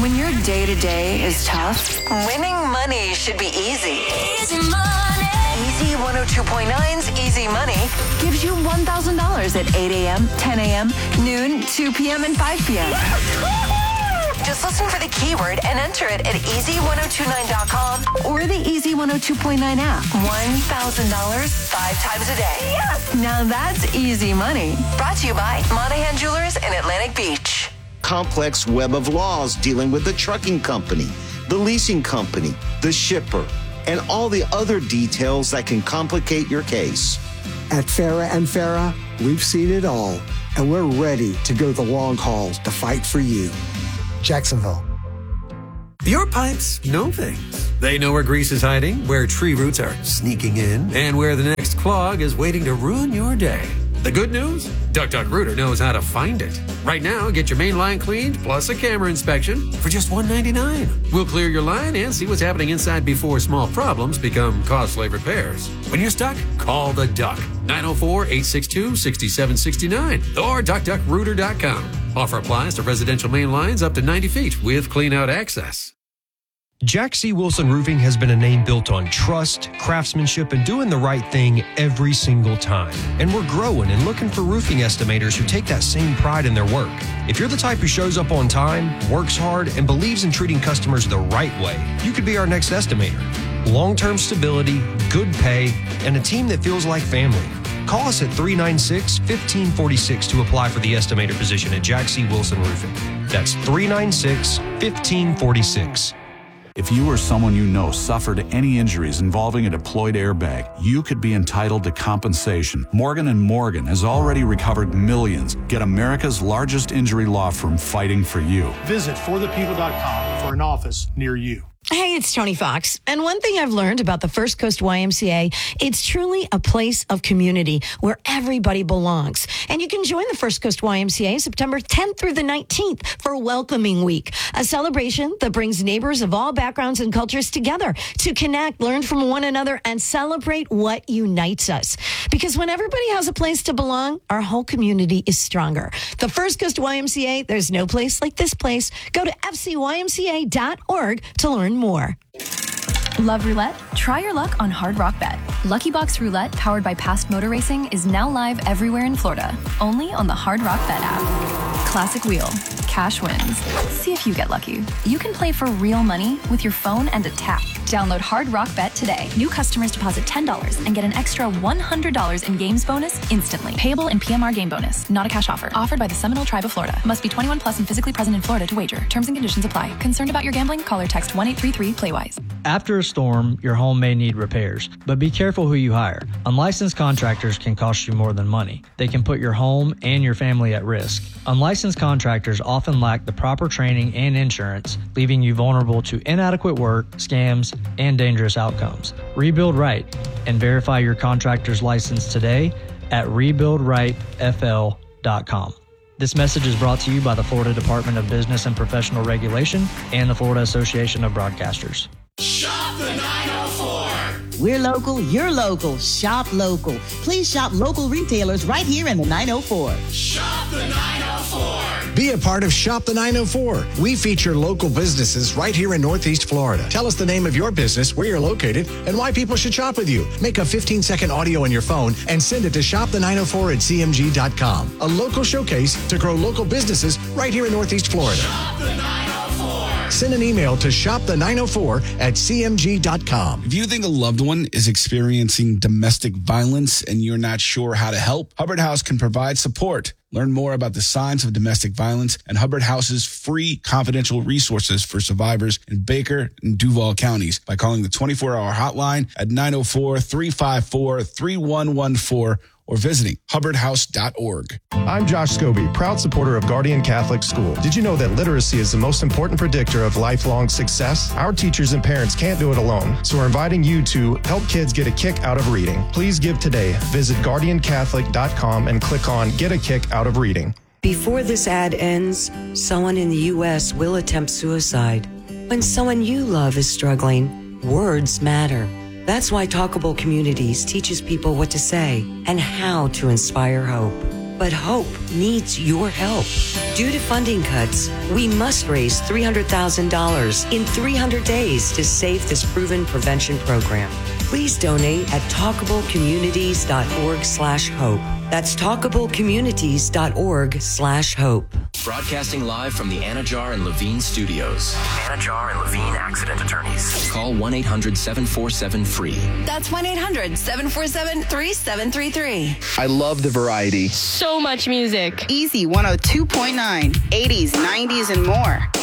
When your day-to-day is tough, winning money should be easy. Easy money. Easy 102.9's Easy Money gives you $1,000 at 8 a.m., 10 a.m., noon, 2 p.m., and 5 p.m. Just listen for the keyword and enter it at easy1029.com or the Easy 102.9 app. $1,000 5 times a day. Yes! Now that's easy money. Brought to you by Monahan Jewelers in Atlantic Beach. Complex web of laws dealing with the trucking company, the leasing company, the shipper, and all the other details that can complicate your case. At Farah and Farah, we've seen it all, and we're ready to go the long haul to fight for you. Jacksonville. Your pipes know things. They know where grease is hiding, where tree roots are sneaking in, and where the next clog is waiting to ruin your day. The good news? Duck Rooter knows how to find it. Right now, get your main line cleaned plus a camera inspection for just $199. We'll clear your line and see what's happening inside before small problems become costly repairs. When you're stuck, call the Duck. 904-862-6769 or duckduckrooter.com. Offer applies to residential main lines up to 90 feet with clean-out access. Jack C. Wilson Roofing has been a name built on trust, craftsmanship, and doing the right thing every single time. And we're growing and looking for roofing estimators who take that same pride in their work. If you're the type who shows up on time, works hard, and believes in treating customers the right way, you could be our next estimator. Long-term stability, good pay, and a team that feels like family. Call us at 396-1546 to apply for the estimator position at Jack C. Wilson Roofing. That's 396-1546. If you or someone you know suffered any injuries involving a deployed airbag, you could be entitled to compensation. Morgan & Morgan has already recovered millions. Get America's largest injury law firm fighting for you. Visit forthepeople.com for an office near you. Hey, it's Tony Fox. And one thing I've learned about the First Coast YMCA, it's truly a place of community where everybody belongs. And you can join the First Coast YMCA September 10th through the 19th for Welcoming Week, a celebration that brings neighbors of all backgrounds and cultures together to connect, learn from one another, and celebrate what unites us. Because when everybody has a place to belong, our whole community is stronger. The First Coast YMCA, there's no place like this place. Go to fcymca.org to learn more. Love roulette? Try your luck on Hard Rock Bet. Lucky Box Roulette, powered by Past Motor Racing, is now live everywhere in Florida, only on the Hard Rock Bet app. Classic wheel, cash wins. See if you get lucky. You can play for real money with your phone and a tap. Download Hard Rock Bet today. New customers deposit $10 and get an extra $100 in games bonus instantly. Payable in PMR game bonus. Not a cash offer. Offered by the Seminole Tribe of Florida. Must be 21 plus and physically present in Florida to wager. Terms and conditions apply. Concerned about your gambling? Call or text 1-833-PLAYWISE. After a storm, your home may need repairs, but be careful who you hire. Unlicensed contractors can cost you more than money. They can put your home and your family at risk. Unlicensed contractors often lack the proper training and insurance, leaving you vulnerable to inadequate work, scams, and dangerous outcomes. Rebuild Right and verify your contractor's license today at rebuildrightfl.com. This message is brought to you by the Florida Department of Business and Professional Regulation and the Florida Association of Broadcasters. Shop the 904. We're local, you're local. Shop local. Please shop local retailers right here in the 904. Shop the 904. Be a part of Shop the 904. We feature local businesses right here in Northeast Florida. Tell us the name of your business, where you're located, and why people should shop with you. Make a 15-second audio on your phone and send it to shopthe904@cmg.com. A local showcase to grow local businesses right here in Northeast Florida. Shop the 904. Send an email to shopthe904@cmg.com. If you think a loved one is experiencing domestic violence and you're not sure how to help, Hubbard House can provide support. Learn more about the signs of domestic violence and Hubbard House's free confidential resources for survivors in Baker and Duval counties by calling the 24-hour hotline at 904-354-3114 or visiting hubbardhouse.org. I'm Josh Scobie, proud supporter of Guardian Catholic School. Did you know that literacy is the most important predictor of lifelong success? Our teachers and parents can't do it alone, so we're inviting you to help kids get a kick out of reading. Please give today. Visit guardiancatholic.com and click on Get a Kick Out of Reading. Before this ad ends, someone in the U.S. will attempt suicide. When someone you love is struggling, words matter. That's why Talkable Communities teaches people what to say and how to inspire hope. But hope needs your help. Due to funding cuts, we must raise $300,000 in 300 days to save this proven prevention program. Please donate at talkablecommunities.org/hope. That's talkablecommunities.org/hope. Broadcasting live from the Anajar and Levine studios. Anajar and Levine accident attorneys. Call 1-800-747-FREE. That's 1-800-747-3733. I love the variety. So much music. Easy 102.9, 80s, 90s, and more.